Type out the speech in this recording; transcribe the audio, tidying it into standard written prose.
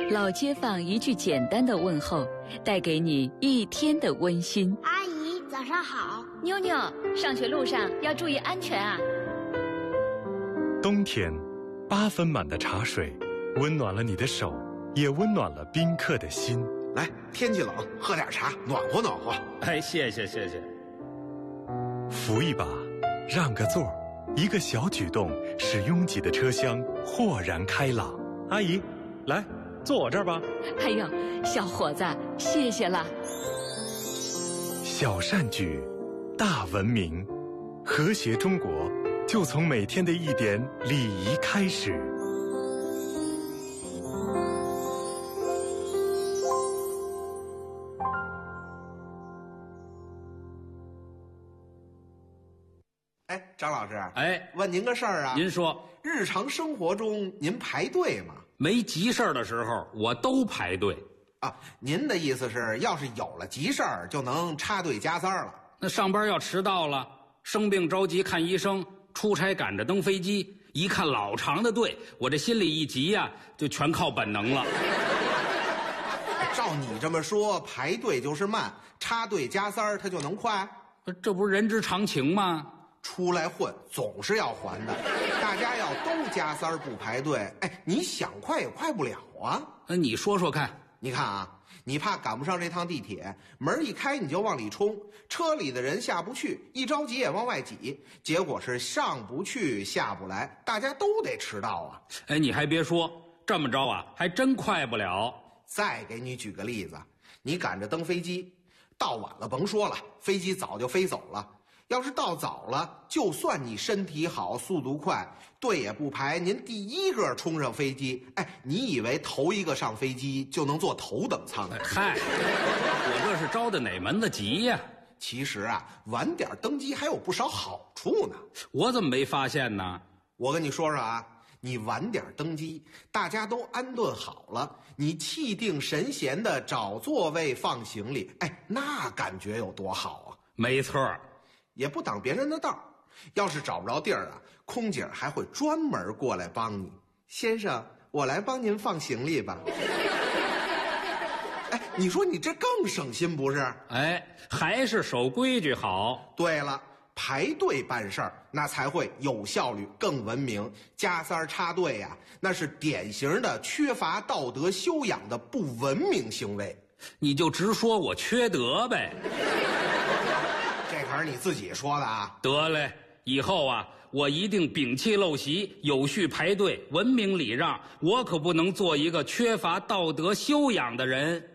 老街坊一句简单的问候，带给你一天的温馨。 阿姨，早上好。 妞妞，上学路上要注意安全啊。 冬天，8分满的茶水，温暖了你的手，也温暖了宾客的心。 来，天气冷，喝点茶，暖和暖和。 哎，谢谢谢谢。 扶一把，让个座，一个小举动，使拥挤的车厢豁然开朗。阿姨，来，坐我这儿吧。 哎呦，小伙子，谢谢了。 小善举，大文明，和谐中国就从每天的一点礼仪开始。 哎，张老师， 哎， 问您个事儿啊。 您说， 日常生活中您排队吗？ 没急事儿的时候，我都排队。 啊，您的意思是，要是有了急事儿，就能插队加塞了？ 那上班要迟到了，生病着急看医生，出差赶着登飞机，一看老长的队，我这心里一急呀，就全靠本能了。 照你这么说，排队就是慢，插队加塞儿它就能快？ 这不是人之常情吗？ 出来混总是要还的，大家要都加塞儿不排队，哎，你想快也快不了啊。 那你说说看。 你看啊，你怕赶不上这趟地铁，门一开你就往里冲，车里的人下不去，一着急也往外挤，结果是上不去下不来，大家都得迟到啊。 哎，你还别说，这么着啊，还真快不了。 再给你举个例子，你赶着登飞机，到晚了甭说了，飞机早就飞走了。要是到早了，就算你身体好速度快，队也不排，您第一个冲上飞机，哎，你以为头一个上飞机就能坐头等舱？ 嗨，我这是着的哪门子急呀？ 其实啊，晚点登机还有不少好处呢。 我怎么没发现呢？ 我跟你说说啊，你晚点登机，大家都安顿好了，你气定神闲的找座位放行李，哎，那感觉有多好啊！ 没错。 也不挡别人的道，要是找不着地儿啊，空姐还会专门过来帮你。先生，我来帮您放行李吧。哎，你说你这更省心不是？ 哎，还是守规矩好。 对了，排队办事儿那才会有效率、更文明。加塞儿插队呀，那是典型的缺乏道德修养的不文明行为。 你就直说我缺德呗。 这可是你自己说的啊！ 得嘞，以后啊，我一定摒弃陋习，有序排队，文明礼让。我可不能做一个缺乏道德修养的人。